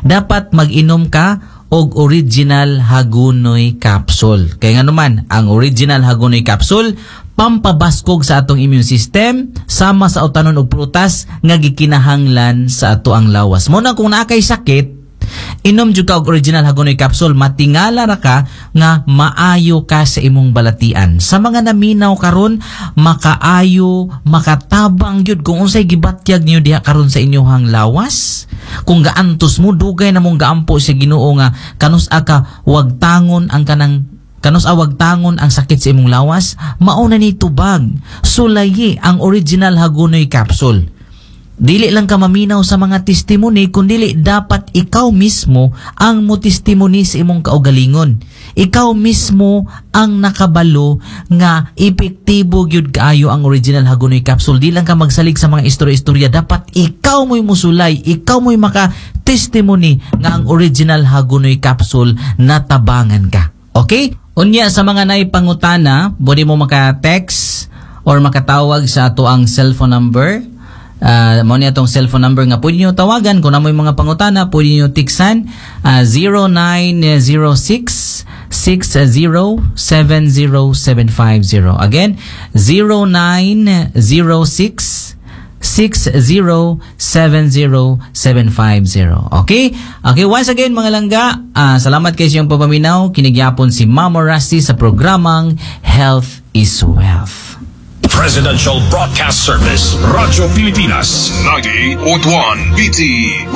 dapat mag-inom ka og original Hagunoy capsule. Kaya nga naman, ang original Hagunoy capsule pampabaskog sa atong immune system sama sa utanon og prutas nga gikinahanglan sa ato ang lawas. Mo na kung naakay sakit, inom jud ka og original Hagunoy capsule, matingala ra ka nga maayo ka sa imong balatian. Sa mga naminaw karon, makaayo, makatabang gyud kung unsay gibatyag niyo diha karon sa inyong lawas. Kung gaantos mo, dugay na mong gaampo sa Ginoo nga kanus-a ka wag tangon ang kanang wag tangon ang sakit sa imong lawas, mauna ni tubag. Sulayi ang original Hagunoy capsule. Dili lang ka maminaw sa mga testimony, kundi dapat ikaw mismo ang mo testimony sa imong kaugalingon. Ikaw mismo ang nakabalo nga epektibo gyud kaayo ang original Hagunoy capsule. Di lang ka magsalig sa mga istorya-istorya, dapat ikaw mo'y musulay, ikaw mo'y maka-testimony nga ang original Hagunoy capsule natabangan ka. Okay? Unya sa mga naipangutana, pwede mo maka-text or makatawag sa ato ang cellphone number. Mao ni atong cellphone number nga pwede nyo tawagan kung namoy mga pangutana, pwede nyo tiksan 0906 6070-70750. Again, 0906 6070-70750. Okay? Okay, once again mga langga, salamat kayo sa iyong papaminaw. Kinigyapon si Mama Rusty sa programang Health is Wealth. Presidential Broadcast Service, Radyo Pilipinas, 98.1 BT